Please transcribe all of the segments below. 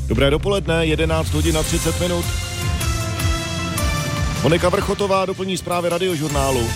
Dobré dopoledne, 11 hodin a 30 minut. Monika Vrchotová doplní zprávy Radiožurnálu.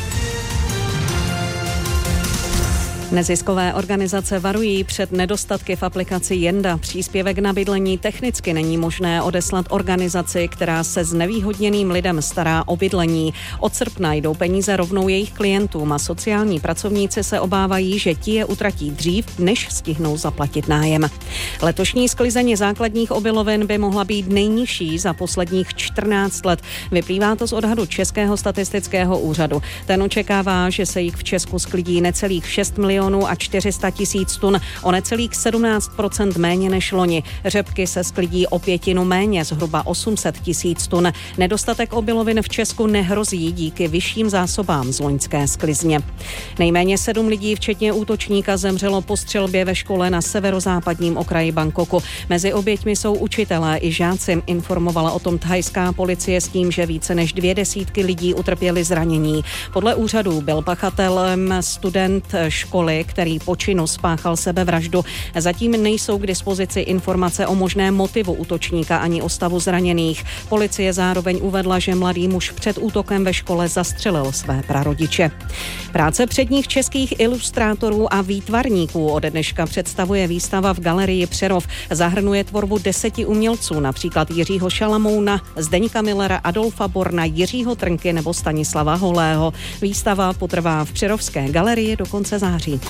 Neziskové organizace varují před nedostatky v aplikaci Jenda. Příspěvek na bydlení technicky není možné odeslat organizaci, která se znevýhodněným lidem stará o bydlení. Od srpna jdou peníze rovnou jejich klientům a sociální pracovníci se obávají, že ti je utratí dřív, než stihnou zaplatit nájem. Letošní sklizeň základních obilovin by mohla být nejnižší za posledních 14 let. Vyplývá to z odhadu Českého statistického úřadu. Ten očekává, že se jich v Česku sklidí necelých 6 milionů a 400 tisíc tun, o necelých 17% méně než loni. Řepky se sklidí o 1/5 méně, zhruba 800 tisíc tun. Nedostatek obilovin v Česku nehrozí díky vyšším zásobám z loňské sklizně. Nejméně 7 lidí, včetně útočníka, zemřelo po střelbě ve škole na severozápadním okraji Bangkoku. Mezi oběťmi jsou učitelé i žáci, informovala o tom thajská policie s tím, že více než 200 lidí utrpěli zranění. Podle úřadů byl pachatelem student školy, který po činu spáchal sebevraždu. Zatím nejsou k dispozici informace o možném motivu útočníka ani o stavu zraněných. Policie zároveň uvedla, že mladý muž před útokem ve škole zastřelil své prarodiče. Práce předních českých ilustrátorů a výtvarníků ode dneška představuje výstava v Galerii Přerov. Zahrnuje tvorbu 10 umělců, například Jiřího Šalamouna, Zdeňka Millera, Adolfa Borna, Jiřího Trnky nebo Stanislava Holého. Výstava potrvá v Přerovské galerii do konce září.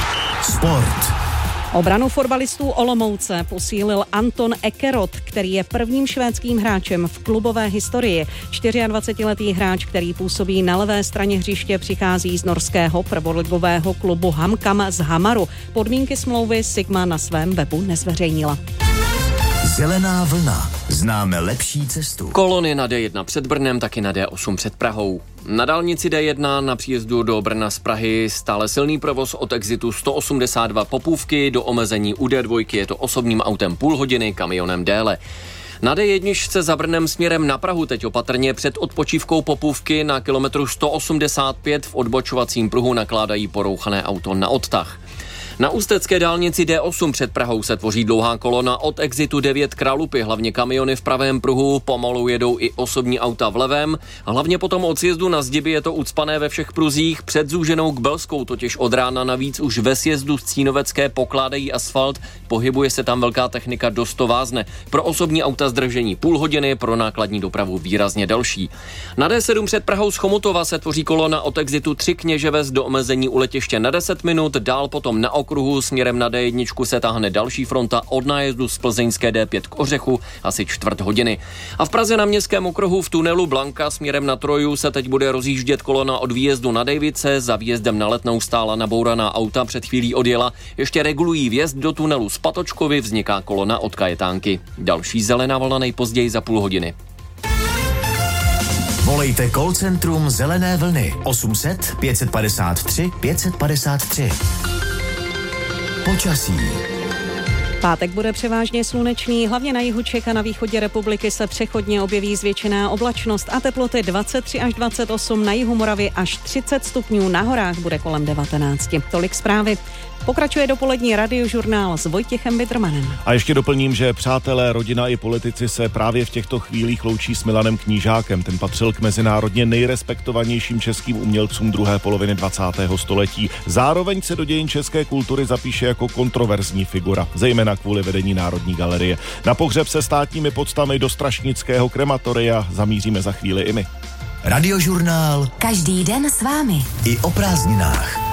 Sport. Obranu fotbalistů Olomouce posílil Anton Ekeroth, který je prvním švédským hráčem v klubové historii. 24letý hráč, který působí na levé straně hřiště, přichází z norského prvoligového klubu HamKam z Hamaru. Podmínky smlouvy Sigma na svém webu nezveřejnila. Zelená vlna. Známe lepší cestu. Kolony na D1 před Brnem, taky na D8 před Prahou. Na dálnici D1 na příjezdu do Brna z Prahy stále silný provoz od exitu 182 Popůvky do omezení u D2 je to osobním autem půl hodiny, kamionem déle. Na D1 za Brnem směrem na Prahu teď opatrně před odpočívkou Popůvky na kilometru 185 v odbočovacím pruhu nakládají porouchané auto na odtah. Na ústecké dálnici D8 před Prahou se tvoří dlouhá kolona od exitu 9 Kralupy, hlavně kamiony v pravém pruhu, pomalu jedou i osobní auta v levém, hlavně potom od sjezdu na Zdiby je to ucpané ve všech pruzích, před Zúženou k Belskou totiž od rána navíc už ve sjezdu z Cínovecké pokládají asfalt, pohybuje se tam velká technika, dost to vázne. Pro osobní auta zdržení půl hodiny, pro nákladní dopravu výrazně delší. Na D7 před Prahou z Chomutova se tvoří kolona od exitu 3 Kněževes do omezení u letiště na 10 minut, dál potom na okruhu směrem na D1 se táhne další fronta od nájezdu z plzeňské D5 k Ořechu asi čtvrt hodiny. A v Praze na městském okruhu v tunelu Blanka směrem na Troju se teď bude rozjíždět kolona od výjezdu na Dejvice, za výjezdem na Letnou stála nabouraná auta, před chvílí odjela, ještě regulují vjezd do tunelu z Patočkovy, vzniká kolona od Kajetánky. Další zelená vlna nejpozději za půl hodiny. Volejte call centrum Zelené vlny 800 553 553. Počasí. Pátek bude převážně slunečný, hlavně na jihu Čech a na východě republiky se přechodně objeví zvětšená oblačnost a teploty 23 až 28, na jihu Moravy až 30 stupňů, na horách bude kolem 19. Tolik zprávy. Pokračuje dopolední Radiožurnál s Vojtěchem Bitrmanem. A ještě doplním, že přátelé, rodina i politici se právě v těchto chvílích loučí s Milanem Knížákem. Ten patřil k mezinárodně nejrespektovanějším českým umělcům druhé poloviny 20. století. Zároveň se do dějin české kultury zapíše jako kontroverzní figura, zejména kvůli vedení Národní galerie. Na pohřeb se státními poctami do strašnického krematoria zamíříme za chvíli i my. Radiožurnál. Každý den s vámi. I o prázdninách.